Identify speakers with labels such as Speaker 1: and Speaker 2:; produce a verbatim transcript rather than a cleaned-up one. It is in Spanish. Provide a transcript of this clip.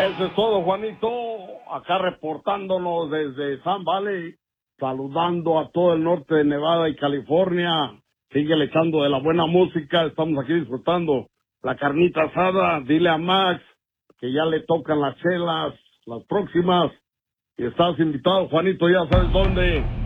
Speaker 1: Eso es todo, Juanito. Acá reportándonos desde Sun Valley, saludando a todo el norte de Nevada y California. Sigue echando de la buena música. Estamos aquí disfrutando la carnita asada. Dile a Max que ya le tocan las chelas, las próximas. Y estás invitado, Juanito, ya sabes dónde.